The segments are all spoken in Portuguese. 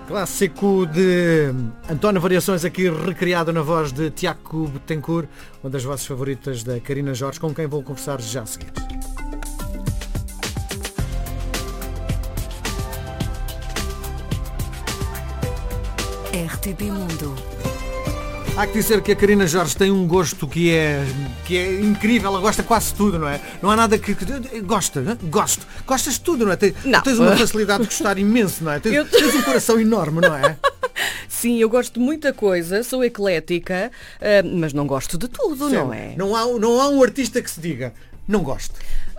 Clássico de António Variações, aqui recriado na voz de Tiago Betancourt, uma das vozes favoritas da Carina Jorge, com quem vou conversar já a seguir. RTP Mundo. Há que dizer que a Carina Jorge tem um gosto que é incrível, ela gosta quase tudo, não é? Não há nada que gosta, não é? Gostas de tudo, não é? Tens uma facilidade de gostar imenso, não é? Tens um coração enorme, não é? Sim, eu gosto de muita coisa, sou eclética, mas não gosto de tudo, não é? Não há um artista que se diga, não gosto.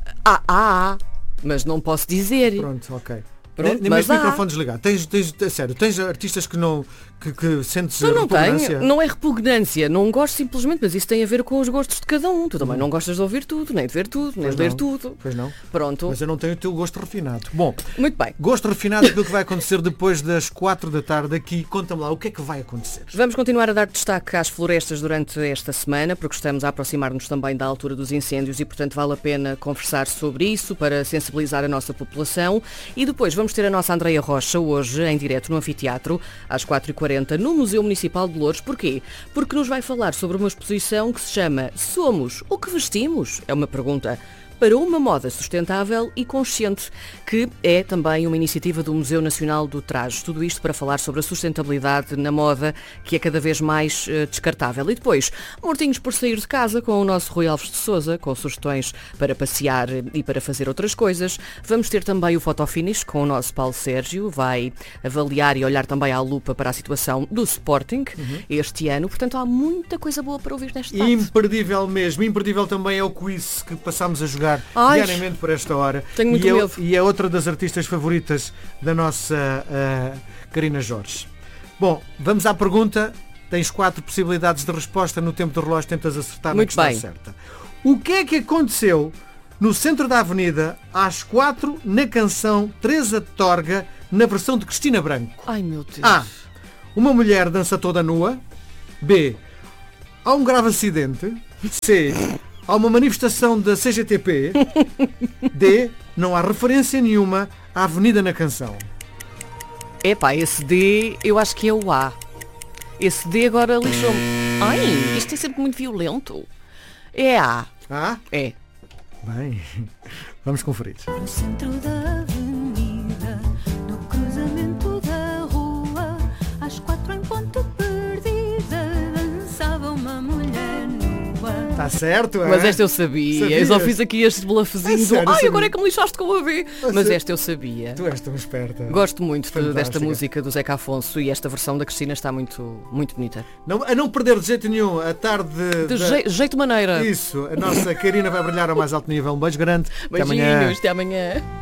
Mas não posso dizer. Pronto, ok. Pronto, Nem mesmo microfone desligado. Tens artistas que não que sentes repugnância? Tenho, não é repugnância, não gosto simplesmente, mas isso tem a ver com os gostos de cada um. Tu também não gostas de ouvir tudo, nem de ver tudo, nem de ler tudo. Pois não. Pronto. Mas eu não tenho o teu gosto refinado. Bom, muito bem. Gosto refinado é aquilo que vai acontecer depois das 4 da tarde aqui. Conta-me lá, o que é que vai acontecer? Vamos continuar a dar destaque às florestas durante esta semana, porque estamos a aproximar-nos também da altura dos incêndios e, portanto, vale a pena conversar sobre isso para sensibilizar a nossa população. E depois vamos ter a nossa Andreia Rocha hoje, em direto no Anfiteatro, às 4h40, no Museu Municipal de Loures. Porquê? Porque nos vai falar sobre uma exposição que se chama Somos o que vestimos? É uma pergunta para uma moda sustentável e consciente, que é também uma iniciativa do Museu Nacional do Traje. Tudo isto para falar sobre a sustentabilidade na moda, que é cada vez mais descartável. E depois, mortinhos por sair de casa com o nosso Rui Alves de Sousa, com sugestões para passear e para fazer outras coisas. Vamos ter também o Fotofinish com o nosso Paulo Sérgio, vai avaliar e olhar também à lupa para a situação do Sporting este ano. Portanto, há muita coisa boa para ouvir neste tarde. Imperdível mesmo. Imperdível também é o quiz que passámos a jogar diariamente por esta hora. Tenho muito medo. E é outra das artistas favoritas da nossa Carina Jorge. Bom, vamos à pergunta. Tens 4 possibilidades de resposta. No tempo do relógio tentas acertar na questão certa. O que é que aconteceu no centro da avenida às 4 na canção Teresa Torga, na versão de Cristina Branco? Ai, meu Deus. A. Uma mulher dança toda nua. B. Há um grave acidente. C. Há uma manifestação da CGTP. D. Não há referência nenhuma à avenida na canção. Epá, esse D eu acho que é o A. Esse D agora lixou-me. Ai, isto é sempre muito violento. É A. A? É. Bem, vamos conferir. No centro da avenida, no cruzamento da rua, às 4 em ponto perdida, dançava uma mulher nua. Está certo, é? Mas esta eu sabia. Eu só fiz aqui este bluffzinho do agora é que me lixaste com a B. Mas esta eu sabia. Tu és tão esperta. Gosto muito desta música do Zeca Afonso e esta versão da Cristina está muito, muito bonita. A não perder de jeito nenhum a tarde jeito maneira. Isso, a nossa Carina vai brilhar ao mais alto nível. Um beijo grande. Beijinhos, até amanhã.